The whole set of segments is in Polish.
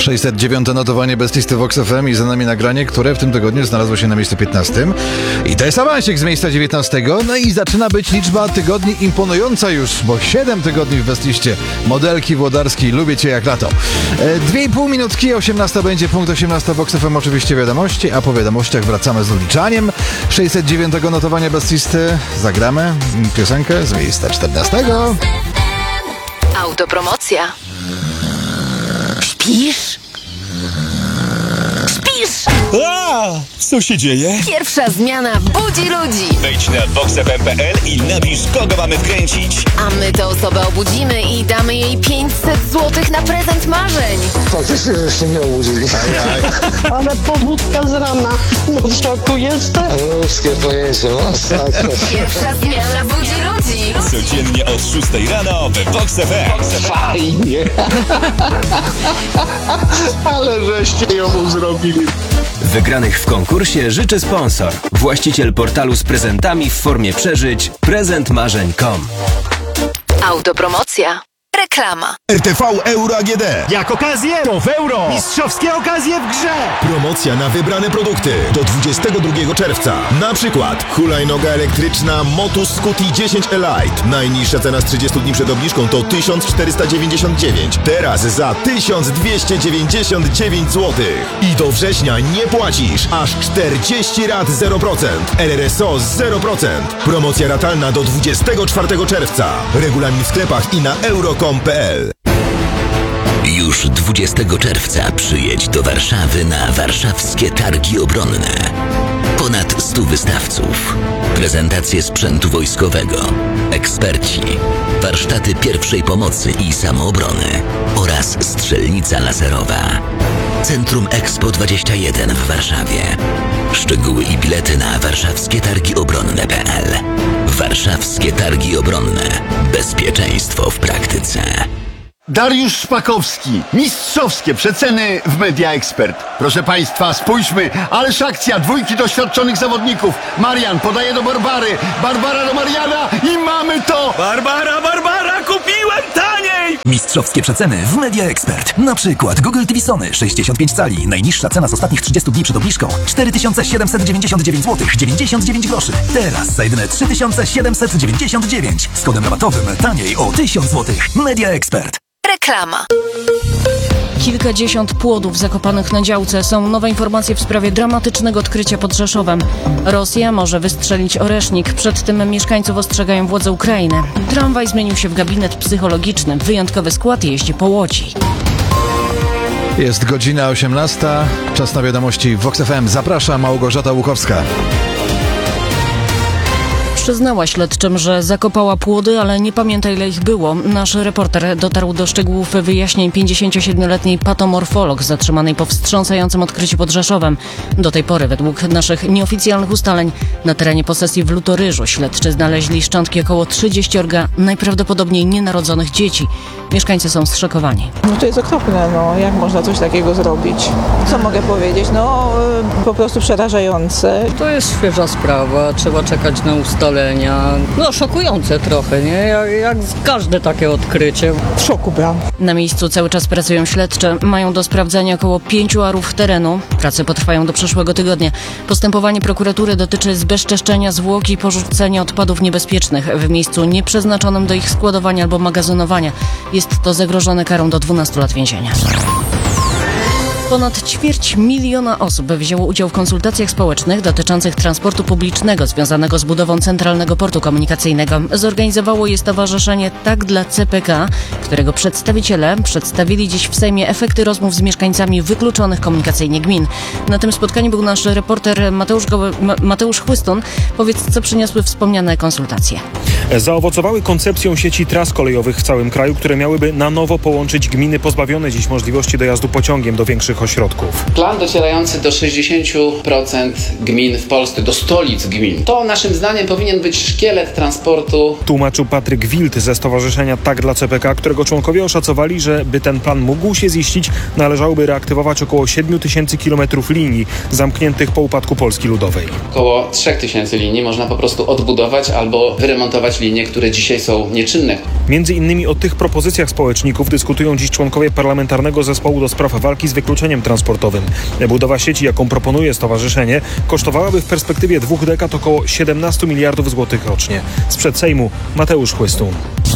609 notowanie bez listy Vox FM i za nami nagranie, które w tym tygodniu znalazło się na miejscu 15. I to jest awansik z miejsca 19. No i zaczyna być liczba tygodni imponująca już, bo 7 tygodni w bestliście modelki włodarskiej Lubię Cię jak lato. 2,5 minutki, 18 będzie punkt 18 Vox FM, oczywiście wiadomości, a po wiadomościach wracamy z uliczaniem 609 notowania bez listy. Zagramy piosenkę z miejsca 14. Autopromocja. Śpisz? Śpisz? A, co się dzieje? Pierwsza zmiana budzi ludzi. Wejdź na voxfm.pl i napisz, kogo mamy wkręcić. A my tę osobę obudzimy i damy jej 500 zł na prezent marzeń. Faktycznie, żeście mnie obudzili. Ale pobudka z rana. No w szoku jestem. Ludzkie pojęcie, masakra. Pierwsza zmiana budzi ludzi. Codziennie od 6 rano we Vox FM. Fajnie. Ale żeście ją zrobili. Wygranych w konkursie życzy sponsor. Właściciel portalu z prezentami w formie przeżyć prezentmarzeń.com. Autopromocja. Reklama. RTV Euro AGD. Jak okazję, to w euro! Mistrzowskie okazje w grze! Promocja na wybrane produkty do 22 czerwca. Na przykład hulajnoga elektryczna Motus Scuti 10 Elite. Najniższa cena z 30 dni przed obniżką to 1499. Teraz za 1299 zł. I do września nie płacisz. Aż 40 rat 0%. RRSO 0%. Promocja ratalna do 24 czerwca. Regulamin w sklepach i na euro.com.pl. Już 20 czerwca przyjedź do Warszawy na warszawskie targi obronne. Ponad 100 wystawców, prezentacje sprzętu wojskowego, eksperci, warsztaty pierwszej pomocy i samoobrony oraz strzelnica laserowa. Centrum Expo 21 w Warszawie. Szczegóły i bilety na warszawskietargiobronne.pl. Warszawskie Targi Obronne. Bezpieczeństwo w praktyce. Dariusz Szpakowski. Mistrzowskie przeceny w Media Expert. Proszę Państwa, spójrzmy. Ależ akcja, dwójki doświadczonych zawodników. Marian podaje do Barbary. Barbara do Mariana i mamy to! Barbara, kupiłem taniej! Mistrzowskie przeceny w Media Expert. Na przykład Google TV Sony 65 cali. Najniższa cena z ostatnich 30 dni przed obniżką 4799 zł 99 groszy. Teraz za jedyne 3799 z kodem rabatowym taniej o 1000 zł. Media Expert. Reklama. Kilkadziesiąt płodów zakopanych na działce. Są nowe informacje w sprawie dramatycznego odkrycia pod Rzeszowem. Rosja może wystrzelić oresznik. Przed tym mieszkańców ostrzegają władze Ukrainy. Tramwaj zmienił się w gabinet psychologiczny. Wyjątkowy skład jeździ po Łodzi. Jest godzina 18. Czas na wiadomości Vox FM. Zaprasza Małgorzata Łukowska. Przyznała śledczym, że zakopała płody, ale nie pamięta, ile ich było. Nasz reporter dotarł do szczegółów wyjaśnień 57-letniej patomorfolog zatrzymanej po wstrząsającym odkryciu pod Rzeszowem. Do tej pory, według naszych nieoficjalnych ustaleń, na terenie posesji w Lutoryżu śledczy znaleźli szczątki około 30 najprawdopodobniej nienarodzonych dzieci. Mieszkańcy są zszokowani. No to jest okropne, no jak można coś takiego zrobić? Co mogę powiedzieć? No po prostu przerażające. To jest świeża sprawa, trzeba czekać na ustalenia. No szokujące trochę, nie? Jak każde takie odkrycie. W szoku byłam. Na miejscu cały czas pracują śledcze. Mają do sprawdzenia około 5 arów terenu. Prace potrwają do przyszłego tygodnia. Postępowanie prokuratury dotyczy zbezczeszczenia zwłok i porzucenia odpadów niebezpiecznych w miejscu nieprzeznaczonym do ich składowania albo magazynowania. Jest to zagrożone karą do 12 lat więzienia. Ponad 250 000 osób wzięło udział w konsultacjach społecznych dotyczących transportu publicznego związanego z budową Centralnego Portu Komunikacyjnego. Zorganizowało je stowarzyszenie Tak dla CPK, którego przedstawiciele przedstawili dziś w Sejmie efekty rozmów z mieszkańcami wykluczonych komunikacyjnie gmin. Na tym spotkaniu był nasz reporter Mateusz Chłystun. Powiedz, co przyniosły wspomniane konsultacje. Zaowocowały koncepcją sieci tras kolejowych w całym kraju, które miałyby na nowo połączyć gminy pozbawione dziś możliwości dojazdu pociągiem do większych dużych ośrodków. Plan docierający do 60% gmin w Polsce, do stolic gmin. To naszym zdaniem powinien być szkielet transportu. Tłumaczył Patryk Wild ze stowarzyszenia Tak dla CPK, którego członkowie oszacowali, że by ten plan mógł się ziścić, należałoby reaktywować około 7 000 kilometrów linii zamkniętych po upadku Polski Ludowej. Około 3000 linii można po prostu odbudować albo wyremontować linie, które dzisiaj są nieczynne. Między innymi o tych propozycjach społeczników dyskutują dziś członkowie Parlamentarnego Zespołu do Spraw Walki z Wykluczeniem Transportowym. Budowa sieci, jaką proponuje stowarzyszenie, kosztowałaby w perspektywie 2 dekad około 17 miliardów złotych rocznie. Sprzed Sejmu Mateusz Chłystun.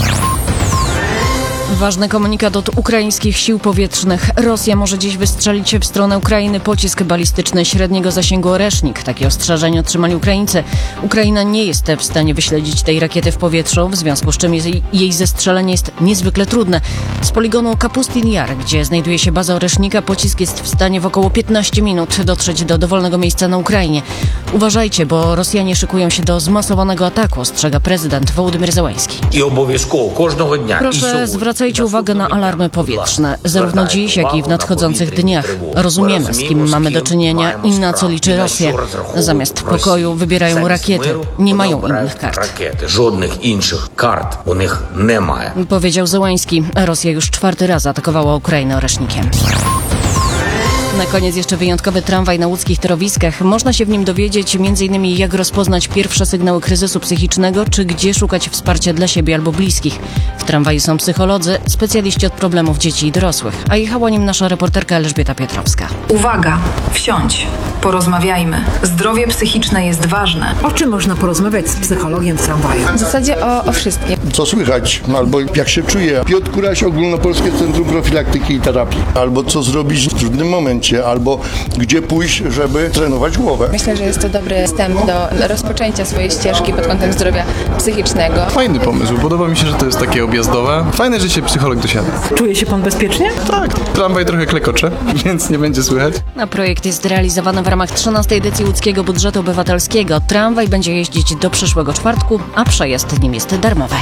Ważny komunikat od ukraińskich sił powietrznych. Rosja może dziś wystrzelić w stronę Ukrainy pocisk balistyczny średniego zasięgu Oresznik. Takie ostrzeżenie otrzymali Ukraińcy. Ukraina nie jest w stanie wyśledzić tej rakiety w powietrzu, w związku z czym jej zestrzelenie jest niezwykle trudne. Z poligonu Kapustin Jar, gdzie znajduje się baza Oresznika, pocisk jest w stanie w około 15 minut dotrzeć do dowolnego miejsca na Ukrainie. Uważajcie, bo Rosjanie szykują się do zmasowanego ataku, ostrzega prezydent Wołodymyr Zełański. Proszę zwracajcie uwagę na alarmy powietrzne, zarówno dziś, jak i w nadchodzących dniach. Rozumiemy, z kim mamy do czynienia i na co liczy Rosja. Zamiast pokoju wybierają rakiety. Nie mają innych kart. Żadnych innych kart u nich nie ma. Powiedział Zełański. Rosja już 4. raz atakowała Ukrainę oresznikiem. Na koniec jeszcze wyjątkowy tramwaj na łódzkich torowiskach. Można się w nim dowiedzieć m.in. jak rozpoznać pierwsze sygnały kryzysu psychicznego, czy gdzie szukać wsparcia dla siebie albo bliskich. W tramwaju są psycholodzy, specjaliści od problemów dzieci i dorosłych, a jechała nim nasza reporterka Elżbieta Piotrowska. Uwaga! Wsiądź! Porozmawiajmy. Zdrowie psychiczne jest ważne. O czym można porozmawiać z psychologiem w tramwaju? W zasadzie o wszystkim. Co słychać? Albo jak się czuje. Piotr Kuraś, Ogólnopolskie Centrum Profilaktyki i Terapii. Albo co zrobić w trudnym momencie, albo gdzie pójść, żeby trenować głowę. Myślę, że jest to dobry wstęp do rozpoczęcia swojej ścieżki pod kątem zdrowia psychicznego. Fajny pomysł. Podoba mi się, że to jest takie objazdowe. Fajne, że się psycholog dosiada. Czuje się pan bezpiecznie? Tak. Tramwaj trochę klekocze, więc nie będzie słychać. A projekt jest realizowany w ramach 13. edycji łódzkiego budżetu obywatelskiego. Tramwaj będzie jeździć do przyszłego czwartku, a przejazd nim jest darmowy.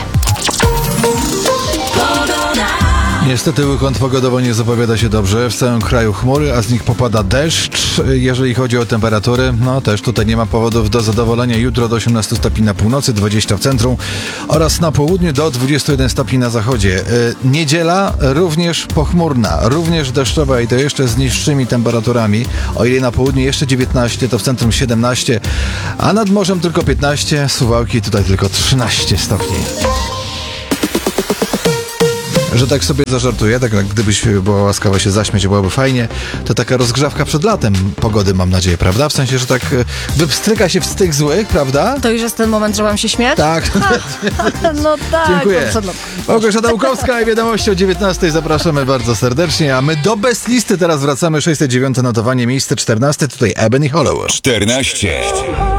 Niestety weekend pogodowo nie zapowiada się dobrze. W całym kraju chmury, a z nich popada deszcz. Jeżeli chodzi o temperatury, no też tutaj nie ma powodów do zadowolenia. Jutro do 18 stopni na północy, 20 w centrum oraz na południu do 21 stopni na zachodzie. Niedziela również pochmurna, również deszczowa i to jeszcze z niższymi temperaturami. O ile na południu jeszcze 19, to w centrum 17, a nad morzem tylko 15, Suwałki tutaj tylko 13 stopni. Że tak sobie zażartuję, tak gdybyś była łaskawa się zaśmiać, byłoby fajnie, to taka rozgrzewka przed latem pogody, mam nadzieję, prawda? W sensie, że tak wypstryka się z tych złych, prawda? To już jest ten moment, że mam się śmiać? Tak. No tak. Dziękuję. Małgorzata Dałkowska i wiadomości o 19:00 zapraszamy bardzo serdecznie, a my do Best Listy teraz wracamy. 609 notowanie, miejsce 14, tutaj Ebony Hollow. 14.